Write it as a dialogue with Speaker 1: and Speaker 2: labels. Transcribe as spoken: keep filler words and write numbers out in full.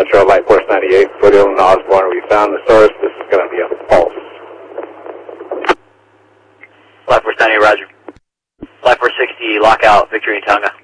Speaker 1: Metro, Light Force ninety-eight, Foothills and Osborne. We found the source. This is going to be a pulse.
Speaker 2: Light Force ninety-eight, roger. Light Force sixty, lockout, Victory and Tonga.